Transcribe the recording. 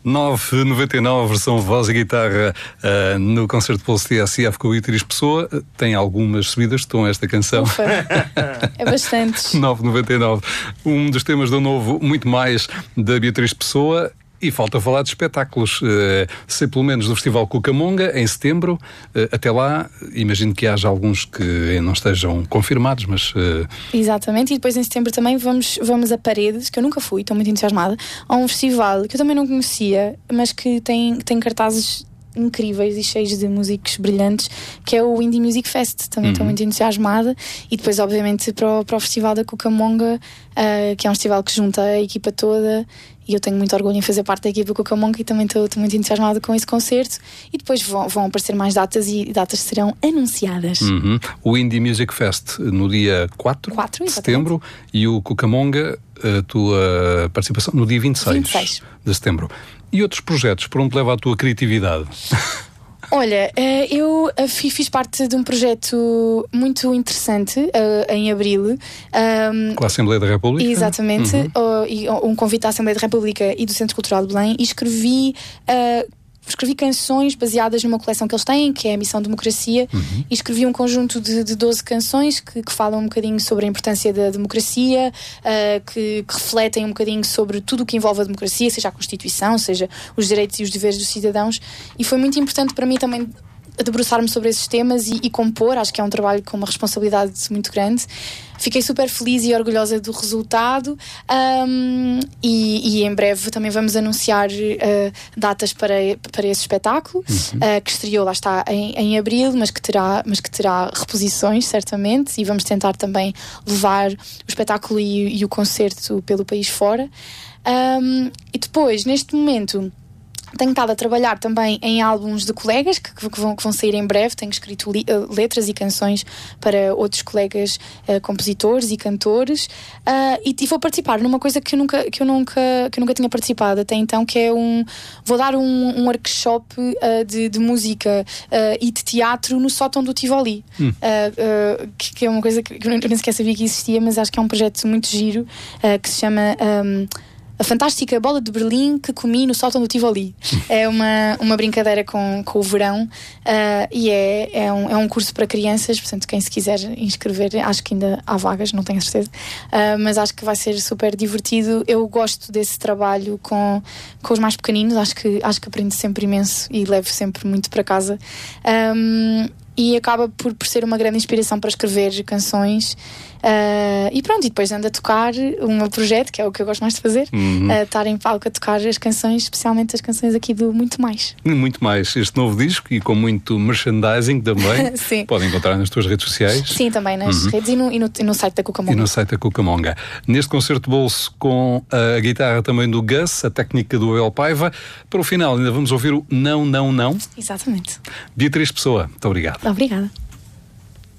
9,99 versão voz e guitarra no concerto Pulse TSF com a Beatriz Pessoa. Tem algumas subidas de tom esta canção. Ufa, é bastante. 9,99. Um dos temas do novo Muito Mais da Beatriz Pessoa. E falta falar de espetáculos, sei pelo menos do Festival Cucamonga, em setembro. Até lá, imagino que haja alguns que não estejam confirmados, mas... Exatamente, e depois em setembro também vamos a Paredes, que eu nunca fui, estou muito entusiasmada, a um festival que eu também não conhecia, mas que tem cartazes incríveis e cheios de músicos brilhantes, que é o Indie Music Fest. Também estou muito entusiasmada. E depois obviamente para o Festival da Cucamonga, que é um festival que junta a equipa toda, e eu tenho muito orgulho em fazer parte da equipa Cucamonga, e também estou muito entusiasmada com esse concerto. E depois vão aparecer mais datas, e datas serão anunciadas. O Indie Music Fest no dia 4 de setembro, e o Cucamonga, a tua participação no dia 26 de setembro. E outros projetos, por onde leva a tua criatividade? Olha, eu fiz parte de um projeto muito interessante em abril. Com a Assembleia da República? Exatamente. Um convite à Assembleia da República e do Centro Cultural de Belém, e escrevi canções baseadas numa coleção que eles têm, que é a Missão Democracia, e escrevi um conjunto de 12 canções que falam um bocadinho sobre a importância da democracia, que refletem um bocadinho sobre tudo o que envolve a democracia, seja a Constituição, seja os direitos e os deveres dos cidadãos. E foi muito importante para mim também debruçar-me sobre esses temas e compor. Acho que é um trabalho com uma responsabilidade muito grande. Fiquei super feliz e orgulhosa do resultado, e em breve também vamos anunciar datas para esse espetáculo, que estreou, lá está, em abril, mas que terá reposições, certamente, e vamos tentar também levar o espetáculo e o concerto pelo país fora. E depois, neste momento, tenho estado a trabalhar também em álbuns de colegas que vão sair em breve. Tenho escrito letras e canções para outros colegas compositores e cantores, e vou participar numa coisa que eu nunca tinha participado até então, que é vou dar um workshop de música e de teatro no sótão do Tivoli, que é uma coisa que eu nem sequer sabia que existia, mas acho que é um projeto muito giro, que se chama A Fantástica Bola de Berlim que Comi no Sótão do Tivoli. É uma brincadeira com o verão, e é um curso para crianças. Portanto, quem se quiser inscrever, acho que ainda há vagas, não tenho a certeza, mas acho que vai ser super divertido. Eu gosto desse trabalho com os mais pequeninos. Acho que aprendo sempre imenso e levo sempre muito para casa, e acaba por ser uma grande inspiração para escrever canções. E pronto, e depois ando a tocar o meu projeto, que é o que eu gosto mais de fazer, estar em palco a tocar as canções, especialmente as canções aqui do Muito Mais. Muito Mais, este novo disco, e com muito merchandising também. Sim. Podem encontrar nas tuas redes sociais. Sim, também nas redes e no site da Cucamonga. E no site da Cucamonga. Neste concerto de bolso, com a guitarra também do Gus, a técnica do Abel Paiva. Para o final ainda vamos ouvir o Não, Não, Não. Exatamente. Beatriz Pessoa, muito obrigado. Obrigada.